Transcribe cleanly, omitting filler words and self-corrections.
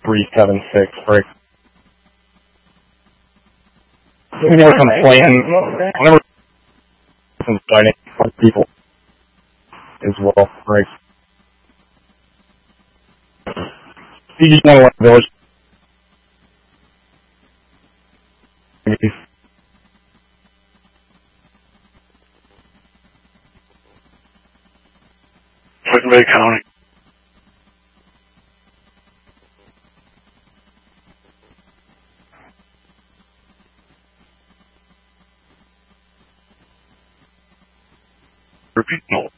376, right? We work on the plan. Whenever inviting people as well, right? You just want to let the village. Clinton Bay County. Repeat, no.